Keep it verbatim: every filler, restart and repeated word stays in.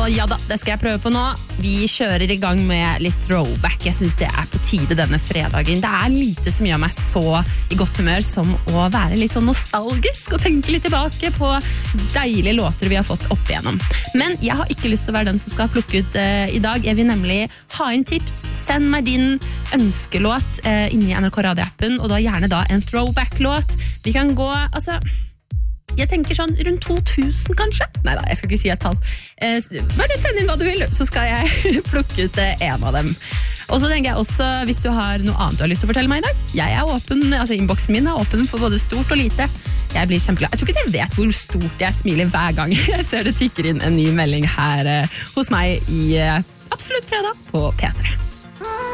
Og ja da, det skal jeg prøve på nå. Vi kjører i gang med litt throwback. Jeg synes det er på tide denne fredagen. Det er lite som gjør meg så i godt humør som å være litt sånn nostalgisk og tenke litt tilbake på deilige låter vi har fått opp igjennom. Men jeg har ikke lyst til å være den som skal plukke ut uh, i dag. Jeg vil nemlig ha inn tips. Send meg din ønskelåt uh, inni N R K Radio-appen, og da gjerne da en throwback-låt. Vi kan gå, altså... Jeg tenker sånn rundt to tusen kanskje? Neida, jeg skal ikke si et tall. Eh, bare send inn hva du vil, så skal jeg plukke ut en av dem. Og så tenker jeg også, hvis du har noe annet du har lyst til å fortelle meg i dag, jeg er åpen, altså innboksen min er åpen for både stort og lite. Jeg blir kjempeglad. Jeg tror ikke jeg vet hvor stort jeg smiler hver gang jeg ser det tikker inn en ny melding her eh, hos meg i eh, Absolutt fredag på P tre.